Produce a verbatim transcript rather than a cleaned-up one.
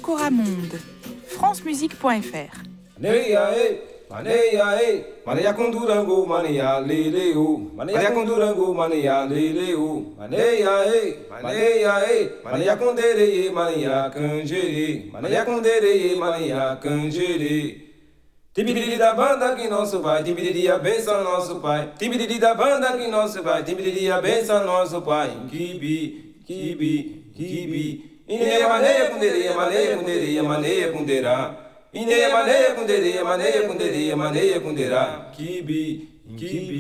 Coramonde. francemusique point f r. Maneia, ei, maneia com durango, maneia, leleu. Maneia com durango, maneia, leleu. Maneia, ei, maneia, ei, maneia com dereye, maneia, canjere. Maneia com dereye, maneia, canjere. Tibiriri da banda que nosso vai, tibiriri a benção nosso pai. Tibiriri da banda que nosso vai, tibiriri a benção nosso pai. Kibi, kibi, kibi. Ineia maneia com dereye, maneia com dereye, maneia com derá. Ineia maneia com derê, maneia com derê, maneia com derá. Kibi, kibi.